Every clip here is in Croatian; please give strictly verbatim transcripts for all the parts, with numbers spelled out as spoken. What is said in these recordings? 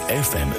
ef em.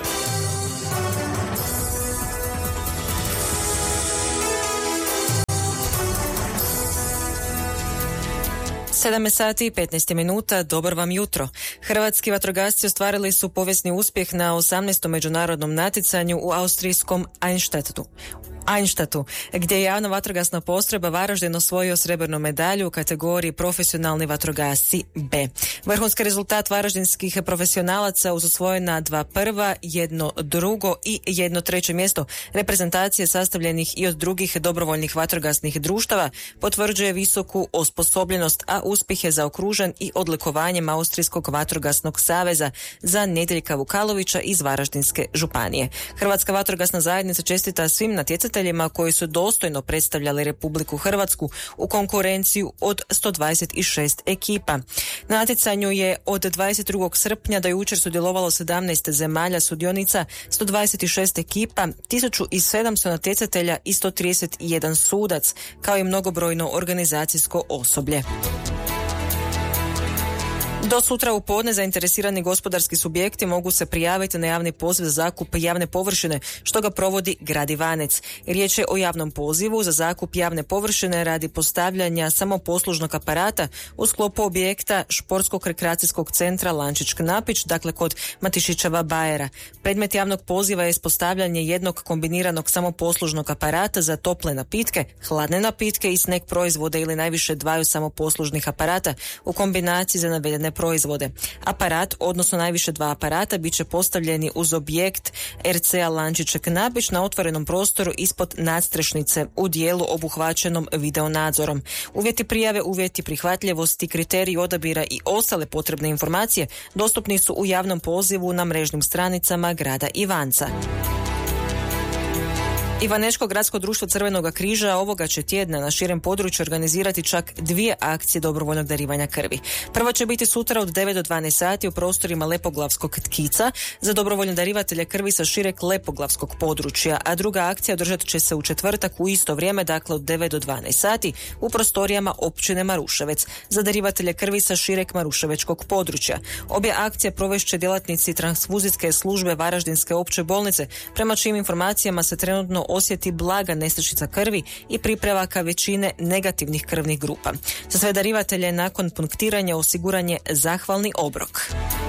sedam sati i petnaest minuta, dobar vam jutro. Hrvatski vatrogasci ostvarili su povijesni uspjeh na osamnaestom međunarodnom natjecanju u austrijskom Einstadtu. Einstadtu, gdje je javna vatrogasna postrojba Varaždin osvojio srebrnu medalju u kategoriji profesionalni vatrogasci B. Vrhunski rezultat varaždinskih profesionalaca uz osvojena dva prva, jedno drugo i jedno treće mjesto reprezentacije sastavljenih i od drugih dobrovoljnih vatrogasnih društava potvrđuje visoku osposobljenost, a uspjeh je zaokružen i odlikovanjem Austrijskog vatrogasnog saveza za Nedeljka Vukalovića iz Varaždinske županije. Hrvatska vatrogasna zajednica čestita svim natjecateljima koji su dostojno predstavljali Republiku Hrvatsku u konkurenciju od sto dvadeset šest ekipa. Na natjecanju je od dvadeset drugog srpnja do jučer sudjelovalo sedamnaest zemalja sudionica, sto dvadeset šest ekipa, tisuću sedamsto natjecatelja i sto trideset jedan sudac, kao i mnogobrojno organizacijsko osoblje. Do sutra u podne zainteresirani gospodarski subjekti mogu se prijaviti na javni poziv za zakup javne površine, što ga provodi Grad Ivanec. Riječ je o javnom pozivu za zakup javne površine radi postavljanja samoposlužnog aparata u sklopu objekta športskog rekreacijskog centra Lančić Knapić, dakle kod Matišićeva Bajera. Predmet javnog poziva je postavljanje jednog kombiniranog samoposlužnog aparata za tople napitke, hladne napitke i snack proizvode ili najviše dvaju samoposlužnih aparata u kombinaciji za navedene proizvode. Aparat, odnosno najviše dva aparata, bit će postavljeni uz objekt er ce a Lančić Knapić na otvorenom prostoru ispod nadstrešnice u dijelu obuhvaćenom videonadzorom. Uvjeti prijave, uvjeti prihvatljivosti, kriteriji odabira i ostale potrebne informacije dostupni su u javnom pozivu na mrežnim stranicama grada Ivanca. Ivanečko gradsko društvo Crvenoga križa ovoga će tjedna na širem području organizirati čak dvije akcije dobrovoljnog darivanja krvi. Prva će biti sutra od devet do dvanaest sati u prostorima Lepoglavskog tkica za dobrovoljne darivatelje krvi sa šireg Lepoglavskog područja, a druga akcija održat će se u četvrtak u isto vrijeme, dakle od devet do dvanaest sati u prostorijama općine Maruševec za darivatelje krvi sa šireg Maruševečkog područja. Obje akcije provešće djelatnici transfuzijske službe Varaždinske opće bolnice, prema čijim informacijama se trenutno osjeti blaga nestašica krvi i pripravaka većine negativnih krvnih grupa. Za sve darivatelje nakon punktiranja osiguran je zahvalni obrok.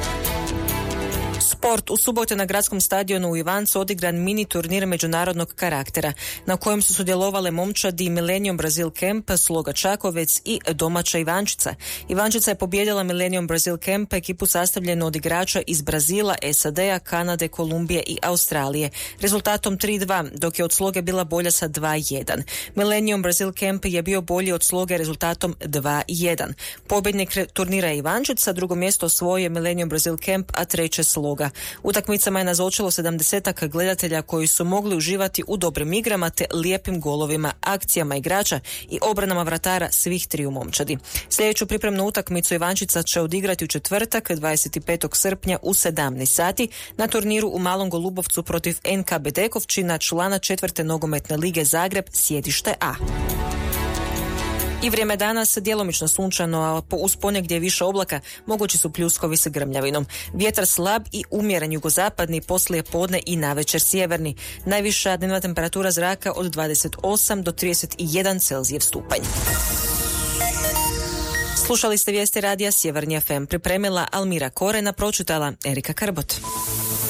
Sport. U subotu na gradskom stadionu u Ivancu odigran mini turnir međunarodnog karaktera na kojem su sudjelovale momčadi Millennium Brazil Camp, Sloga Čakovec i domaća Ivančica. Ivančica je pobijedila Millennium Brazil Camp, ekipu sastavljenu od igrača iz Brazila, es a de a, Kanade, Kolumbije i Australije, rezultatom tri dva, dok je od Sloge bila bolja sa dva jedan. Millennium Brazil Camp je bio bolji od Sloge rezultatom dva jedan. Pobjednik turnira je Ivančica, drugo mjesto osvojio je Millennium Brazil Camp, a treće Sloga. Utakmicama je nazočilo sedamdesetak gledatelja koji su mogli uživati u dobrim igrama te lijepim golovima, akcijama igrača i obranama vratara svih triju momčadi. Sljedeću pripremnu utakmicu Ivančica će odigrati u četvrtak dvadeset petog srpnja u sedamnaest sati na turniru u Malom Golubovcu protiv en ka Bedekovčina, člana četvrte nogometne lige Zagreb, sjedište A. I vrijeme danas djelomično sunčano, a uz ponegdje više oblaka mogući su pljuskovi sa grmljavinom. Vjetar slab i umjeren jugozapadni, poslije podne i navečer sjeverni. Najviša dnevna temperatura zraka od dvadeset osam do trideset jedan Celzijev stupanj. Slušali ste vijesti radija Sjeverni ef em. Pripremila Almira Korena, pročitala Erika Karbot.